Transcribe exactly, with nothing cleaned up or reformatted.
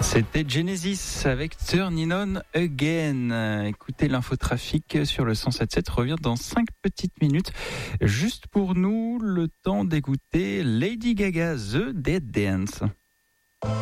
C'était Genesis avec Turning On Again. Écoutez, l'infotrafic sur le cent sept sept revient dans cinq petites minutes. Juste pour nous, le temps d'écouter Lady Gaga, The Dead Dance.